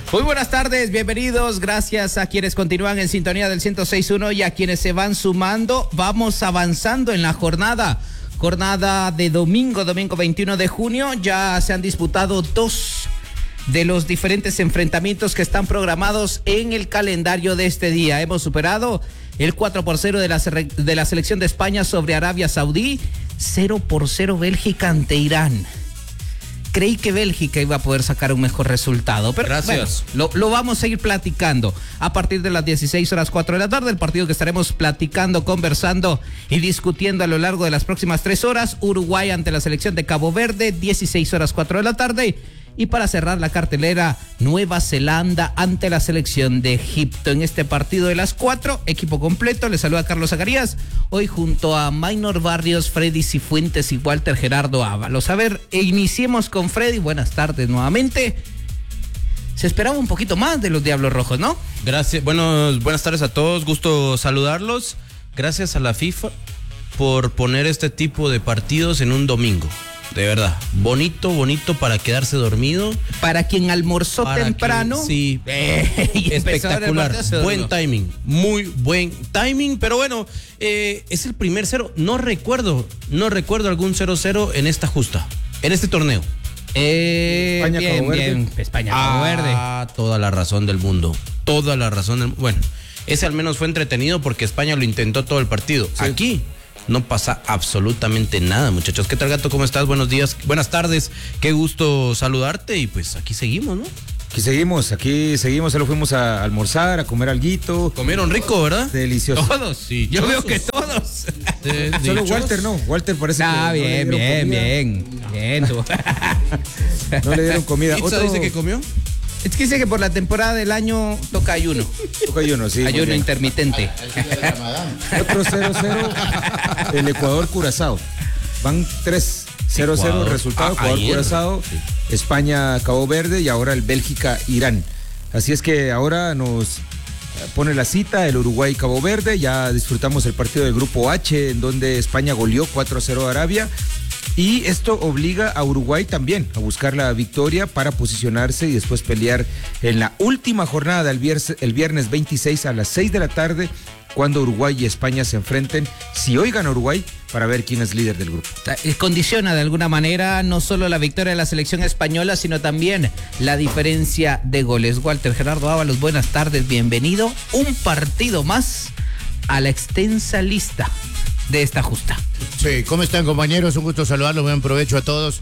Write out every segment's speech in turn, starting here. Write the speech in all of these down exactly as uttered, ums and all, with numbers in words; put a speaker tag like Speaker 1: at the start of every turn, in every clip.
Speaker 1: Muy buenas tardes, bienvenidos, gracias a quienes continúan en sintonía del ciento seis punto uno y a quienes se van sumando. Vamos avanzando en la jornada, jornada de domingo, domingo veintiuno de junio. Ya se han disputado dos de los diferentes enfrentamientos que están programados en el calendario de este día. Hemos superado el cuatro por cero de la, de la selección de España sobre Arabia Saudí, cero por cero Bélgica ante Irán. Creí que Bélgica iba a poder sacar un mejor resultado, pero
Speaker 2: Gracias.
Speaker 1: Bueno, lo, lo vamos a ir platicando a partir de las dieciséis horas cuatro de la tarde, el partido que estaremos platicando, conversando y discutiendo a lo largo de las próximas tres horas. Uruguay ante la selección de Cabo Verde, dieciséis horas cuatro de la tarde. Y para cerrar la cartelera, Nueva Zelanda ante la selección de Egipto. En este partido de las cuatro, equipo completo, le saluda Carlos Zacarías, hoy junto a Maynor Barrios, Freddy Cifuentes y Walter Gerardo Ábalos. A ver, iniciemos con Freddy, buenas tardes nuevamente. Se esperaba un poquito más de los Diablos Rojos, ¿no?
Speaker 2: Gracias, buenos, buenas tardes a todos, gusto saludarlos. Gracias a la FIFA por poner este tipo de partidos en un domingo. De verdad, bonito, bonito para quedarse dormido.
Speaker 1: Para quien almorzó
Speaker 2: para
Speaker 1: temprano.
Speaker 2: Quien, sí,
Speaker 1: eh,
Speaker 2: espectacular. Buen timing, muy buen timing. Pero bueno, eh, es el primer cero. No recuerdo, no recuerdo algún cero cero en esta justa, en este torneo.
Speaker 1: Eh,
Speaker 3: España,
Speaker 1: bien,
Speaker 3: Cabo Verde.
Speaker 1: bien. España, Cabo Verde.
Speaker 2: Ah, toda la razón del mundo. Toda la razón del Bueno, ese al menos fue entretenido porque España lo intentó todo el partido. Sí. Aquí no pasa absolutamente nada, muchachos. ¿Qué tal, Gato? ¿Cómo estás? Buenos días, buenas tardes. Qué gusto saludarte y pues aquí seguimos, ¿no?
Speaker 3: Aquí seguimos, aquí seguimos. Solo fuimos a almorzar, a comer alguito.
Speaker 2: Comieron rico, ¿verdad?
Speaker 3: Delicioso.
Speaker 1: Todos, sí. Yo veo que todos.
Speaker 2: De,
Speaker 3: Solo
Speaker 2: dichosos.
Speaker 3: Walter no, Walter parece
Speaker 1: Ah,
Speaker 3: que
Speaker 1: bien,
Speaker 3: no le
Speaker 1: bien,
Speaker 3: dieron
Speaker 1: bien,
Speaker 3: comida.
Speaker 1: bien. Tú.
Speaker 3: No le dieron comida.
Speaker 2: ¿Pizza dice que comió?
Speaker 1: Es que dice que por la temporada del año toca ayuno.
Speaker 3: Toca ayuno, sí.
Speaker 1: Ayuno intermitente.
Speaker 3: Otro cero cero, el Ecuador-Curazao. Van tres cero cero
Speaker 2: Ecuador.
Speaker 3: resultado,
Speaker 2: Ah,
Speaker 3: Ecuador-Curazao,
Speaker 2: sí.
Speaker 3: España-Cabo Verde y ahora el Bélgica-Irán. Así es que ahora nos pone la cita el Uruguay-Cabo Verde. Ya disfrutamos el partido del Grupo H, en donde España goleó cuatro cero a Arabia. Y esto obliga a Uruguay también a buscar la victoria para posicionarse y después pelear en la última jornada del viernes, el viernes veintiséis a las seis de la tarde, cuando Uruguay y España se enfrenten, si hoy gana Uruguay, para ver quién es líder del grupo.
Speaker 1: Condiciona de alguna manera no solo la victoria de la selección española, sino también la diferencia de goles. Walter Gerardo Ábalos, buenas tardes, bienvenido. Un partido más a la extensa lista de esta justa.
Speaker 4: Sí, ¿cómo están, compañeros? Un gusto saludarlos, buen provecho a todos.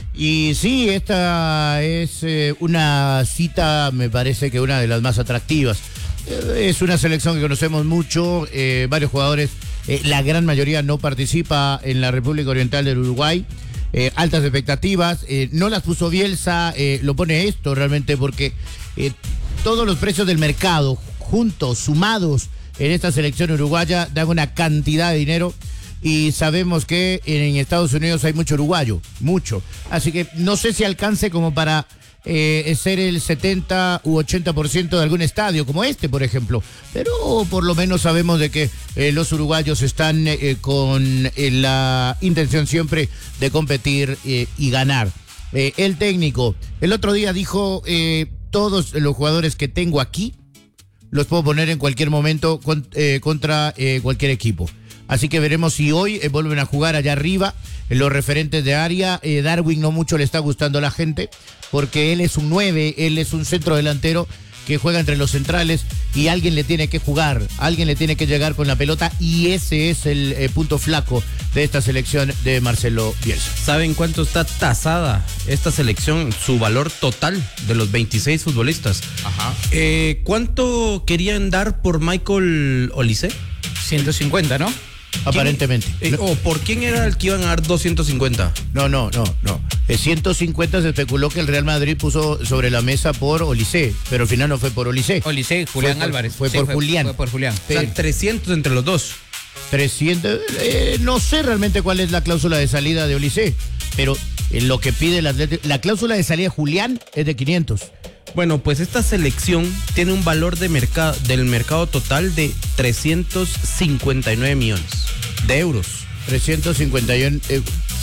Speaker 4: Y sí, esta es eh, una cita, me parece que una de las más atractivas. Eh, es una selección que conocemos mucho, eh, varios jugadores, eh, la gran mayoría no participa en la República Oriental del Uruguay. Eh, altas expectativas, eh, no las puso Bielsa, eh, lo pone esto realmente porque eh, todos los precios del mercado juntos, sumados, en esta selección uruguaya dan una cantidad de dinero y sabemos que en Estados Unidos hay mucho uruguayo, mucho. Así que no sé si alcance como para eh, ser el setenta u ochenta por ciento de algún estadio, como este, por ejemplo. Pero por lo menos sabemos de que eh, los uruguayos están eh, con eh, la intención siempre de competir eh, y ganar. Eh, el técnico, el otro día dijo, eh, todos los jugadores que tengo aquí, los puedo poner en cualquier momento con, eh, contra eh, cualquier equipo. Así que veremos si hoy eh, vuelven a jugar allá arriba, en los referentes de área. Eh, Darwin no mucho le está gustando a la gente, porque él es un nueve, él es un centro delantero que juega entre los centrales y alguien le tiene que jugar, alguien le tiene que llegar con la pelota y ese es el eh, punto flaco de esta selección de Marcelo Bielsa.
Speaker 2: ¿Saben cuánto está tasada esta selección, su valor total de los veintiséis futbolistas?
Speaker 4: Ajá.
Speaker 2: Eh, ¿Cuánto querían dar por Michael Olise?
Speaker 1: ciento cincuenta, ¿no?
Speaker 4: Aparentemente.
Speaker 2: Eh, ¿O por quién era el que iban a dar doscientos cincuenta?
Speaker 4: No, no, no, no. Eh, ciento cincuenta se especuló que el Real Madrid puso sobre la mesa por Olise, pero al final no fue por Olise.
Speaker 1: Olise, Julián
Speaker 4: por,
Speaker 1: Álvarez.
Speaker 4: Fue
Speaker 1: Sí,
Speaker 4: por Julián.
Speaker 1: Fue por Julián.
Speaker 2: O sea, trescientos entre los dos.
Speaker 4: trescientos, eh, no sé realmente cuál es la cláusula de salida de Olise, pero en lo que pide el Atlético, la cláusula de salida de Julián es de quinientos.
Speaker 2: Bueno, pues esta selección tiene un valor de mercado, del mercado total de trescientos cincuenta y nueve millones de euros.
Speaker 4: trescientos cincuenta y uno. Eh,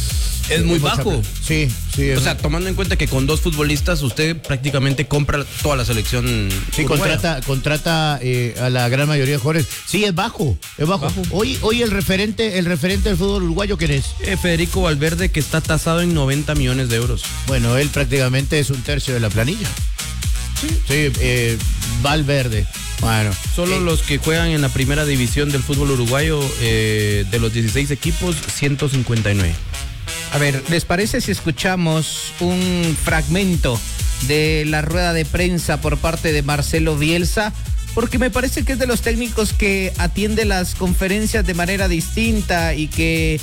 Speaker 2: Es muy bajo.
Speaker 4: Sí, sí.
Speaker 2: O sea, tomando en cuenta que con dos futbolistas usted prácticamente compra toda la selección.
Speaker 4: Sí,
Speaker 2: uruguaya.
Speaker 4: contrata, contrata eh, a la gran mayoría de jugadores. Sí, es bajo, es bajo.
Speaker 2: Bajo.
Speaker 4: Hoy, hoy el referente, el referente del fútbol uruguayo, ¿quién es?
Speaker 2: Eh, Federico Valverde, que está tasado en noventa millones de euros.
Speaker 4: Bueno, él prácticamente es un tercio de la planilla. Sí, sí eh, Valverde. Bueno,
Speaker 2: Solo
Speaker 4: eh,
Speaker 2: los que juegan en la primera división del fútbol uruguayo, eh, de los dieciséis equipos, ciento cincuenta y nueve.
Speaker 1: A ver, ¿les parece si escuchamos un fragmento de la rueda de prensa por parte de Marcelo Bielsa? Porque me parece que es de los técnicos que atiende las conferencias de manera distinta y que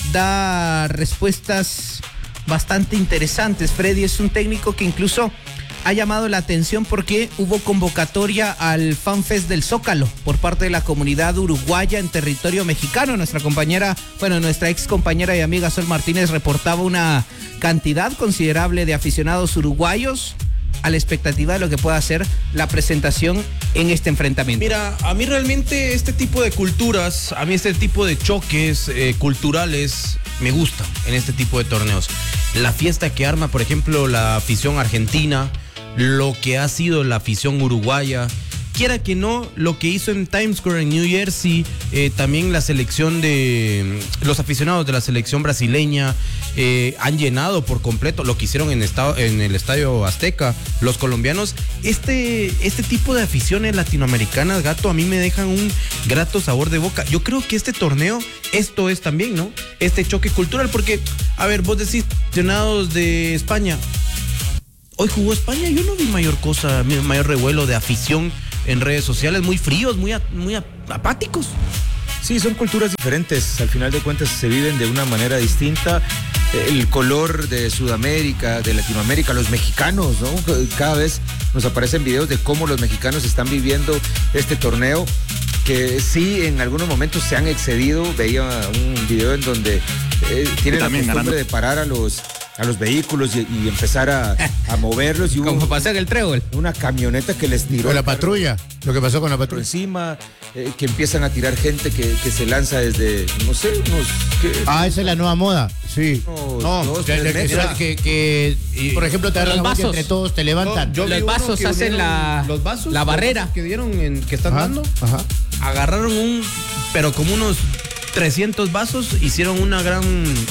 Speaker 1: da respuestas bastante interesantes. Freddy es un técnico que incluso ha llamado la atención porque hubo convocatoria al FanFest del Zócalo por parte de la comunidad uruguaya en territorio mexicano. Nuestra compañera, bueno, nuestra ex compañera y amiga Sol Martínez reportaba una cantidad considerable de aficionados uruguayos a la expectativa de lo que pueda ser la presentación en este enfrentamiento.
Speaker 2: Mira, a mí realmente este tipo de culturas, a mí este tipo de choques eh, culturales me gusta en este tipo de torneos. La fiesta que arma, por ejemplo, la afición argentina, lo que ha sido la afición uruguaya, quiera que no, lo que hizo en Times Square en New Jersey, eh, también la selección de los aficionados de la selección brasileña eh, han llenado por completo lo que hicieron en, estado, en el Estadio Azteca, los colombianos. Este, este tipo de aficiones latinoamericanas, Gato, a mí me dejan un grato sabor de boca. Yo creo que este torneo, esto es también, ¿no? Este choque cultural, porque, a ver, vos decís, aficionados de España, hoy jugó España, yo no vi mayor cosa, mayor revuelo de afición en redes sociales, muy fríos, muy, a, muy a, apáticos.
Speaker 3: Sí, son culturas diferentes, al final de cuentas se viven de una manera distinta. El color de Sudamérica, de Latinoamérica, los mexicanos, ¿no? Cada vez nos aparecen videos de cómo los mexicanos están viviendo este torneo, que sí en algunos momentos se han excedido. Veía un video en donde eh, tienen la costumbre ganando. de parar a los a los vehículos y, y empezar a, a moverlos. Y hubo
Speaker 1: como pasó en el trébol.
Speaker 3: Una camioneta que les tiró.
Speaker 4: Con la patrulla, lo que pasó con la patrulla.
Speaker 3: Encima, eh, que empiezan a tirar gente que, que se lanza desde, no sé, unos... Que,
Speaker 4: ah, esa es la nueva moda, sí.
Speaker 3: Unos,
Speaker 4: no,
Speaker 3: dos,
Speaker 4: que,
Speaker 3: tres
Speaker 4: que,
Speaker 3: metros.
Speaker 4: que, que y, por ejemplo, te agarran la boca entre todos, te levantan.
Speaker 2: No, yo
Speaker 1: los vasos hacen la,
Speaker 2: los vasos,
Speaker 1: la barrera
Speaker 2: que dieron, en, que están
Speaker 4: ajá,
Speaker 2: dando.
Speaker 4: Ajá.
Speaker 2: Agarraron un, pero como unos trescientos vasos, hicieron una gran,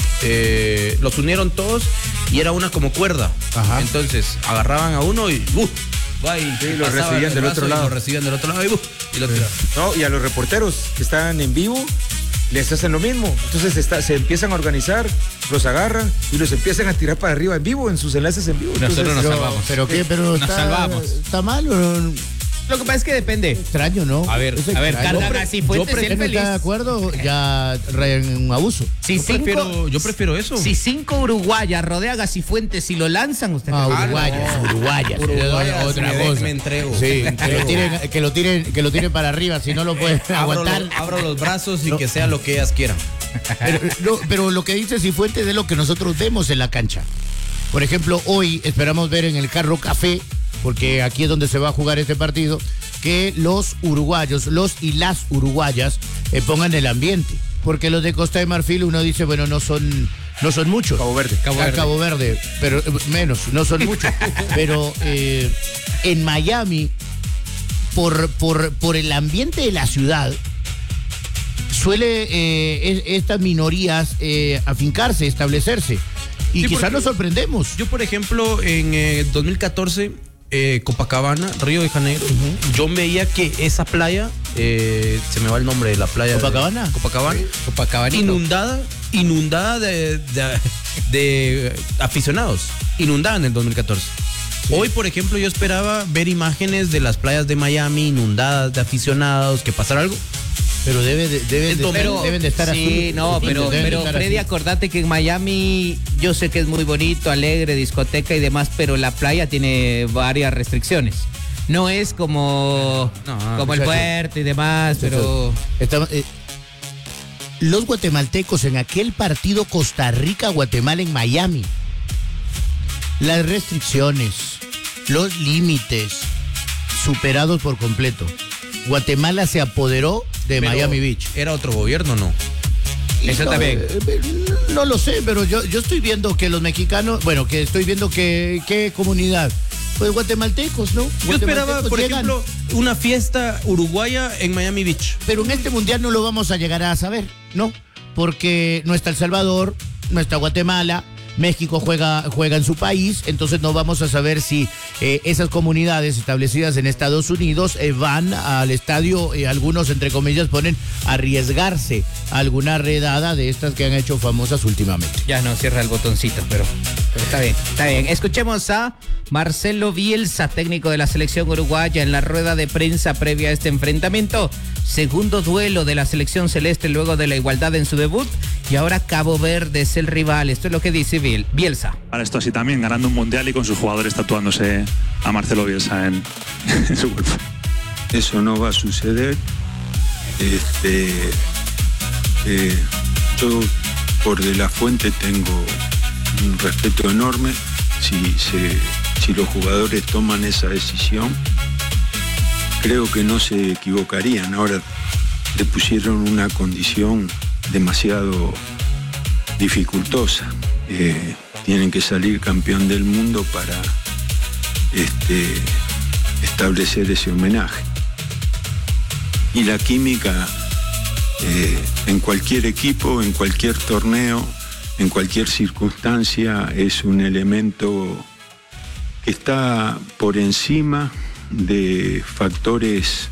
Speaker 2: eh, los unieron todos y era una como cuerda.
Speaker 4: Ajá.
Speaker 2: Entonces agarraban a uno y uh, va y
Speaker 3: sí, lo recibían del otro lado.
Speaker 2: Lo recibían del otro lado y, uh, y lo tiraban.
Speaker 3: No, y a los reporteros que están en vivo les hacen lo mismo. Entonces está, se empiezan a organizar, los agarran y los empiezan a tirar para arriba en vivo, en sus enlaces en vivo.
Speaker 1: Nosotros
Speaker 3: Entonces,
Speaker 1: nos
Speaker 4: pero,
Speaker 1: salvamos.
Speaker 4: ¿Pero qué? Pero
Speaker 1: nos
Speaker 4: está,
Speaker 1: salvamos.
Speaker 4: ¿Está mal o...?
Speaker 1: Lo que pasa es que depende.
Speaker 4: Extraño, ¿no?
Speaker 2: A ver,
Speaker 4: Es
Speaker 1: a ver,
Speaker 4: extraño.
Speaker 1: cargan así fuentes y
Speaker 4: ¿Usted
Speaker 1: él
Speaker 4: no
Speaker 1: feliz.
Speaker 4: está de acuerdo? Ya rayan en un abuso.
Speaker 1: Si
Speaker 2: Yo
Speaker 1: cinco,
Speaker 2: prefiero, yo prefiero eso.
Speaker 1: si cinco uruguayas rodean a Cifuentes y lo lanzan, usted
Speaker 4: Ah,
Speaker 1: cree?
Speaker 4: uruguayas,
Speaker 2: no.
Speaker 4: uruguayas.
Speaker 2: Uruguayas,
Speaker 4: Otra
Speaker 2: me,
Speaker 4: cosa.
Speaker 2: me entrego.
Speaker 4: Sí,
Speaker 2: me
Speaker 4: que
Speaker 2: entrego.
Speaker 4: lo, tiren, que, lo tiren, que lo tiren para arriba, si no lo pueden
Speaker 2: abro,
Speaker 4: aguantar.
Speaker 2: los, abro los brazos y
Speaker 4: No.
Speaker 2: que sea lo que ellas quieran.
Speaker 4: Pero, no, pero lo que dice Cifuentes es lo que nosotros vemos en la cancha. Por ejemplo, hoy esperamos ver en el Carro Café, porque aquí es donde se va a jugar este partido, que los uruguayos, los y las uruguayas eh, pongan el ambiente. Porque los de Costa de Marfil uno dice, bueno, no son, no son muchos.
Speaker 3: Cabo Verde.
Speaker 4: Cabo Verde, Cabo Verde pero eh, menos, no son muchos. Pero eh, en Miami, por, por, por el ambiente de la ciudad, suele eh, es, estas minorías eh, afincarse, establecerse. Y
Speaker 2: Sí,
Speaker 4: quizás
Speaker 2: porque
Speaker 4: nos sorprendemos.
Speaker 2: Yo, por ejemplo, en eh, dos mil catorce, eh, Copacabana, Río de Janeiro, uh-huh. yo veía que esa playa, eh, se me va el nombre de la playa.
Speaker 4: ¿Copacabana?
Speaker 2: De, Copacabana.
Speaker 1: Sí. Copacabanito.
Speaker 2: Inundada, inundada de, de, de aficionados. Inundada en el dos mil catorce. Sí. Hoy, por ejemplo, yo esperaba ver imágenes de las playas de Miami inundadas de aficionados, que pasara algo.
Speaker 4: Pero debe de, deben, de,
Speaker 1: Pero,
Speaker 4: deben de estar
Speaker 1: sí,
Speaker 4: así.
Speaker 1: no,
Speaker 4: Sí,
Speaker 1: pero,
Speaker 4: deben de
Speaker 1: pero
Speaker 4: estar
Speaker 1: Freddy,
Speaker 4: así.
Speaker 1: acordate que en Miami yo sé que es muy bonito, alegre, discoteca y demás, pero la playa tiene varias restricciones. No es como,
Speaker 2: No,
Speaker 1: como el
Speaker 4: muchacho.
Speaker 1: puerto y demás, pero...
Speaker 4: Estamos, eh, los guatemaltecos en aquel partido Costa Rica-Guatemala en Miami, las restricciones, los límites superados por completo. Guatemala se apoderó de
Speaker 2: Pero
Speaker 4: Miami Beach.
Speaker 2: ¿Era otro gobierno o no?
Speaker 1: Eso
Speaker 4: no,
Speaker 1: también.
Speaker 4: Eh, no lo sé, pero yo, yo estoy viendo que los mexicanos, bueno, que estoy viendo que, ¿qué comunidad? Pues guatemaltecos, ¿no?
Speaker 2: Yo esperaba,
Speaker 4: Guatemaltecos
Speaker 2: por
Speaker 4: llegan.
Speaker 2: ejemplo, una fiesta uruguaya en Miami Beach.
Speaker 4: Pero en este mundial no lo vamos a llegar a saber, ¿no? Porque no está El Salvador, no está Guatemala, México juega, juega en su país, entonces no vamos a saber si eh, esas comunidades establecidas en Estados Unidos eh, van al estadio, eh, algunos entre comillas ponen arriesgarse a alguna redada de estas que han hecho famosas últimamente.
Speaker 1: Ya no cierra el botoncito, pero, pero está bien, está bien. Escuchemos a Marcelo Bielsa, técnico de la selección uruguaya, en la rueda de prensa previa a este enfrentamiento. Segundo duelo de la selección celeste luego de la igualdad en su debut, y ahora Cabo Verde es el rival. Esto es lo que dice Bielsa.
Speaker 5: Para esto así también, ganando un mundial y con sus jugadores tatuándose a Marcelo Bielsa en, en su cuerpo.
Speaker 6: Eso no va a suceder. Este, eh, yo por De La Fuente tengo un respeto enorme. Si, se, si los jugadores toman esa decisión, creo que no se equivocarían. Ahora le pusieron una condición demasiado dificultosa. Eh, tienen que salir campeón del mundo para este, establecer ese homenaje. Y la química eh, en cualquier equipo, en cualquier torneo, en cualquier circunstancia, es un elemento que está por encima de factores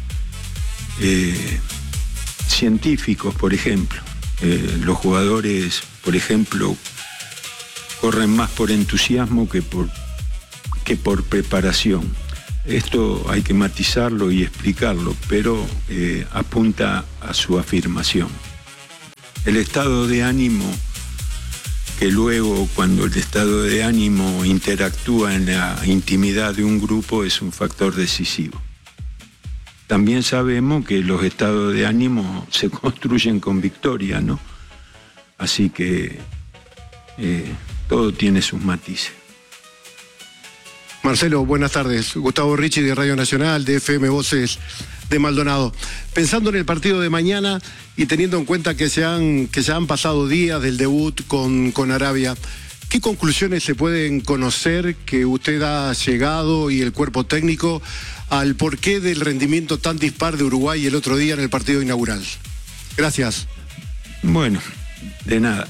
Speaker 6: eh, científicos, por ejemplo. Eh, los jugadores, por ejemplo, corren más por entusiasmo que por, que por preparación. Esto hay que matizarlo y explicarlo, pero eh, apunta a su afirmación. El estado de ánimo, que luego cuando el estado de ánimo interactúa en la intimidad de un grupo, es un factor decisivo. También sabemos que los estados de ánimo se construyen con victoria, ¿no? Así que eh, todo tiene sus matices.
Speaker 7: Marcelo, buenas tardes. Gustavo Ricci de Radio Nacional, de F M Voces de Maldonado. Pensando en el partido de mañana y teniendo en cuenta que se han, que se han pasado días del debut con, con Arabia, ¿qué conclusiones se pueden conocer que usted ha llegado y el cuerpo técnico al porqué del rendimiento tan dispar de Uruguay el otro día en el partido inaugural? Gracias.
Speaker 6: Bueno, de nada.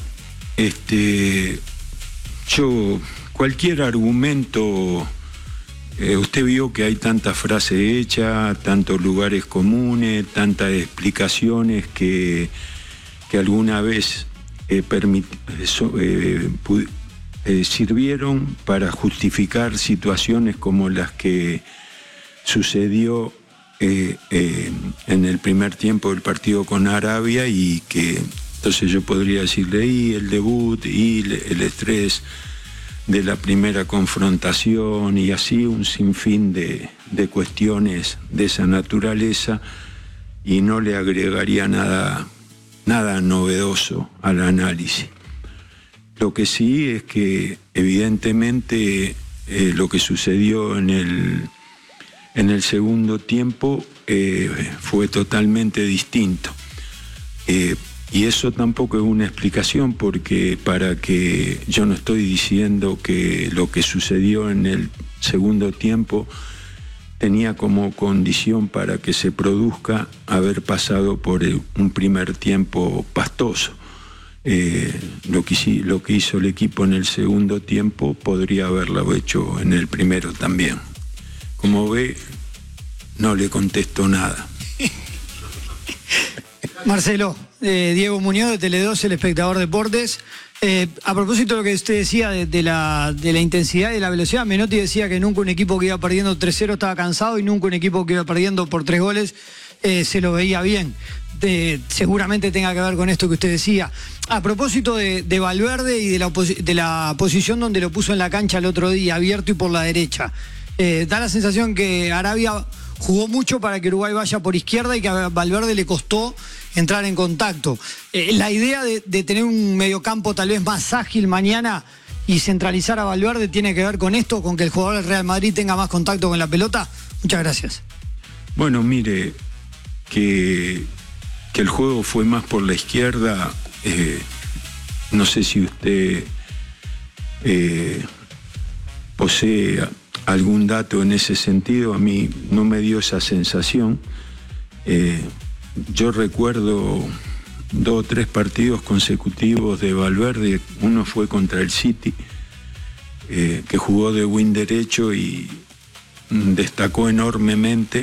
Speaker 6: Este, yo, cualquier argumento, eh, usted vio que hay tanta frase hecha, tantos lugares comunes, tantas explicaciones que, que alguna vez eh, permit, eso, eh, pu, eh, sirvieron para justificar situaciones como las que sucedió eh, eh, en el primer tiempo del partido con Arabia, y que entonces yo podría decirle y el debut y el estrés de la primera confrontación y así un sinfín de, de cuestiones de esa naturaleza, y no le agregaría nada, nada novedoso al análisis. Lo que sí es que evidentemente eh, lo que sucedió en el En el segundo tiempo eh, fue totalmente distinto. Eh, y eso tampoco es una explicación, porque para que yo no estoy diciendo que lo que sucedió en el segundo tiempo tenía como condición para que se produzca haber pasado por el, un primer tiempo pastoso. Eh, lo, que, lo que hizo el equipo en el segundo tiempo podría haberlo hecho en el primero también. Como ve, no le contesto nada.
Speaker 8: Marcelo, eh, Diego Muñoz de Tele dos, El Espectador Deportes. Eh, a propósito de lo que usted decía de, de, la, de la intensidad y de la velocidad, Menotti decía que nunca un equipo que iba perdiendo tres cero estaba cansado, y nunca un equipo que iba perdiendo por tres goles eh, se lo veía bien. De, seguramente tenga que ver con esto que usted decía. A propósito de, de Valverde y de la, de la posición donde lo puso en la cancha el otro día, abierto y por la derecha. Eh, da la sensación que Arabia jugó mucho para que Uruguay vaya por izquierda y que a Valverde le costó entrar en contacto. Eh, la idea de, de tener un mediocampo tal vez más ágil mañana y centralizar a Valverde tiene que ver con esto, con que el jugador del Real Madrid tenga más contacto con la pelota. Muchas gracias.
Speaker 6: Bueno, mire, que, que el juego fue más por la izquierda Eh, no sé si usted eh, posee algún dato en ese sentido, a mí no me dio esa sensación. Eh, yo recuerdo dos o tres partidos consecutivos de Valverde, uno fue contra el City, eh, que jugó de wing derecho y destacó enormemente,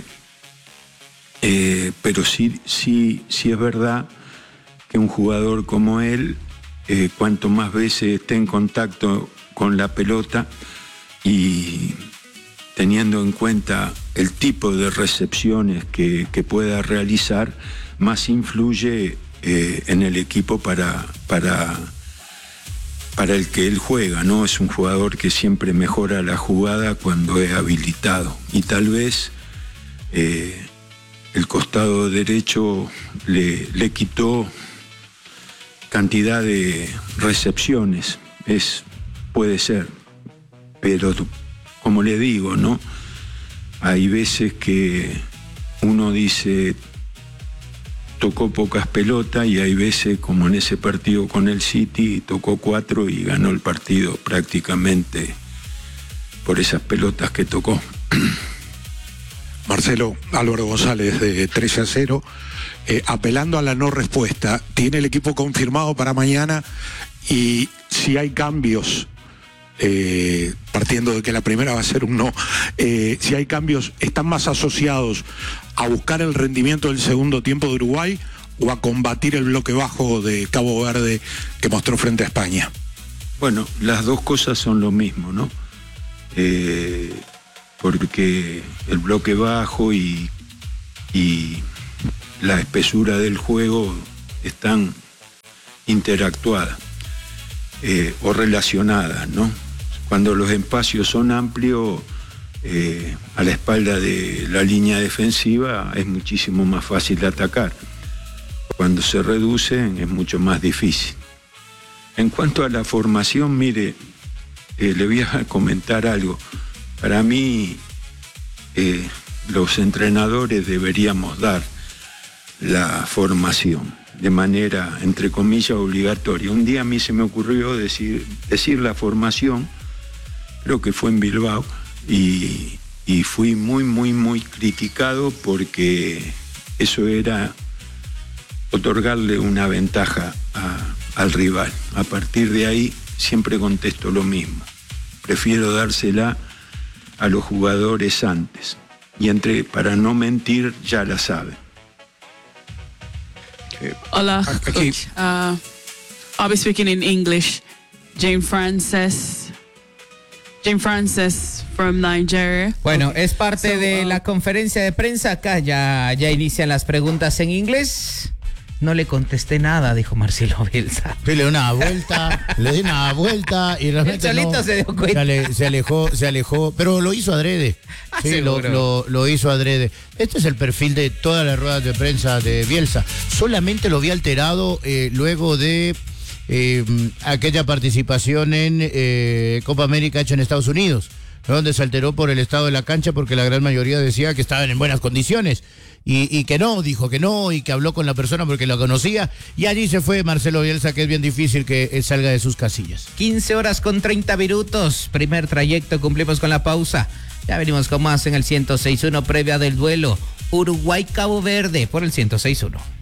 Speaker 6: eh, pero sí, sí, sí es verdad que un jugador como él, eh, cuanto más veces esté en contacto con la pelota y teniendo en cuenta el tipo de recepciones que, que pueda realizar, más influye eh, en el equipo para, para, para el que él juega, ¿no? Es un jugador que siempre mejora la jugada cuando es habilitado. Y tal vez eh, el costado derecho le, le quitó cantidad de recepciones. Es, puede ser, pero como le digo, ¿no? Hay veces que uno dice tocó pocas pelotas y hay veces, como en ese partido con el City, tocó cuatro y ganó el partido prácticamente por esas pelotas que tocó.
Speaker 9: Marcelo, Álvaro González de tres a cero, eh, apelando a la no respuesta, ¿tiene el equipo confirmado para mañana? Y si hay cambios, eh, partiendo de que la primera va a ser un no, eh, si hay cambios, ¿están más asociados a buscar el rendimiento del segundo tiempo de Uruguay o a combatir el bloque bajo de Cabo Verde que mostró frente a España?
Speaker 6: Bueno, las dos cosas son lo mismo, ¿no? Eh, porque el bloque bajo y, y la espesura del juego están interactuadas eh, o relacionadas, ¿no? Cuando los espacios son amplios, eh, a la espalda de la línea defensiva es muchísimo más fácil de atacar. Cuando se reducen es mucho más difícil. En cuanto a la formación, mire, eh, le voy a comentar algo. Para mí, eh, los entrenadores deberíamos dar la formación de manera, entre comillas, obligatoria. Un día a mí se me ocurrió decir, decir la formación, creo que fue en Bilbao, y, y fui muy, muy, muy criticado porque eso era otorgarle una ventaja a, al rival. A partir de ahí siempre contesto lo mismo. Prefiero dársela a los jugadores antes. Y entre, para no mentir, ya la saben.
Speaker 10: Hola, coach. Uh, I'll be speaking in English. Jane Frances. Jane Frances from Nigeria.
Speaker 1: Bueno, es parte so, de uh, la conferencia de prensa. Acá ya, ya inician las preguntas en inglés. No le contesté nada, dijo Marcelo Bielsa.
Speaker 4: Le dio una vuelta, le dio una vuelta y realmente
Speaker 1: el solito
Speaker 4: no,
Speaker 1: se dio cuenta.
Speaker 4: Se, ale, se alejó, se alejó, pero lo hizo adrede.
Speaker 1: Ah,
Speaker 4: sí, lo, lo, lo hizo adrede. Este es el perfil de todas las ruedas de prensa de Bielsa. Solamente lo vi alterado eh, luego de eh, aquella participación en eh, Copa América hecha en Estados Unidos, donde se alteró por el estado de la cancha porque la gran mayoría decía que estaban en buenas condiciones. Y, y que no, dijo que no, y que habló con la persona porque la conocía, y allí se fue Marcelo Bielsa, que es bien difícil que él salga de sus casillas.
Speaker 1: quince horas con treinta minutos, primer trayecto, cumplimos con la pausa. Ya venimos con más en el ciento seis punto uno, previa del duelo Uruguay-Cabo Verde por el ciento seis punto uno.